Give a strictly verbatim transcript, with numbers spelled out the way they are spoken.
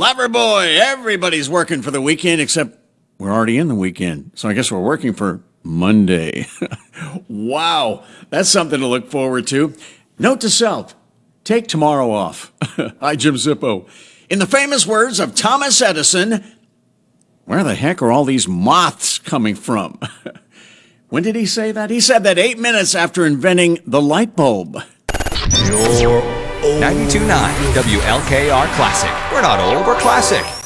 Loverboy, everybody's working for the weekend, except we're already in the weekend. So I guess we're working for Monday. Wow, that's something to look forward to. Note to self, take tomorrow off. Hi, Jim Zippo. In the famous words of Thomas Edison, where the heck are all these moths coming from? When did he say that? He said that eight minutes after inventing the light bulb. ninety-two point nine W L K R Classic. We're not old, we're classic.